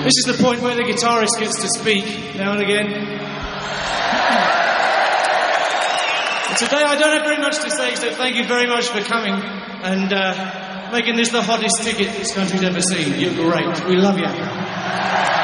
This is the point where the guitarist gets to speak now and again. Today I don't have very much to say, so thank you very much for coming and making this the hottest ticket this country's ever seen. You're great. We love you.